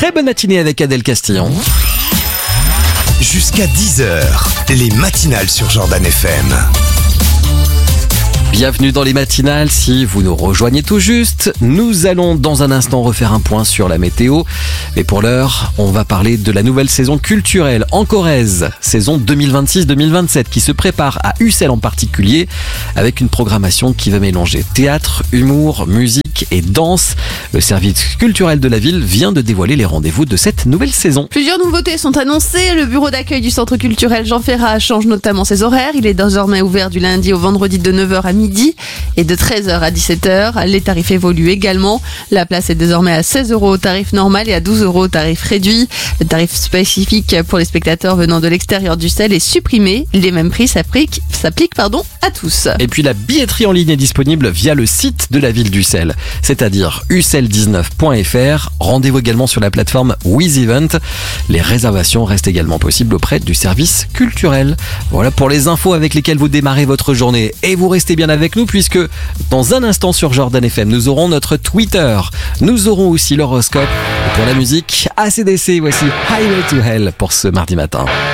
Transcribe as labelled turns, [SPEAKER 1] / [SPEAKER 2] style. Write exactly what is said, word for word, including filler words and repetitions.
[SPEAKER 1] très bonne matinée avec Adèle Castillon.
[SPEAKER 2] Jusqu'à dix heures, les matinales sur Jordan F M.
[SPEAKER 1] Bienvenue dans les matinales, si vous nous rejoignez tout juste, nous allons dans un instant refaire un point sur la météo. Mais pour l'heure, on va parler de la nouvelle saison culturelle en Corrèze, saison deux mille vingt-six deux mille vingt-sept, qui se prépare à Ussel en particulier, avec une programmation qui va mélanger théâtre, humour, musique et danse. Le service culturel de la ville vient de dévoiler les rendez-vous de cette nouvelle saison.
[SPEAKER 3] Plusieurs nouveautés sont annoncées. Le bureau d'accueil du centre culturel Jean Ferrat change notamment ses horaires. Il est désormais ouvert du lundi au vendredi de neuf heures à midi et de treize heures à dix-sept heures. Les tarifs évoluent également. La place est désormais à seize euros au tarif normal et à douze euros au tarif réduit. Le tarif spécifique pour les spectateurs venant de l'extérieur d'Ussel est supprimé. Les mêmes prix s'appliquent, s'appliquent pardon, à tous.
[SPEAKER 1] Et puis la billetterie en ligne est disponible via le site de la ville d'Ussel, c'est-à-dire ussel dix-neuf point f r. Rendez-vous également sur la plateforme WizEvent. Les réservations restent également possibles auprès du service culturel. Voilà pour les infos avec lesquelles vous démarrez votre journée. Et vous restez bien avec nous puisque dans un instant sur Jordan F M, nous aurons notre Twitter. Nous aurons aussi l'horoscope. Et pour la musique, A C D C, voici Highway to Hell pour ce mardi matin.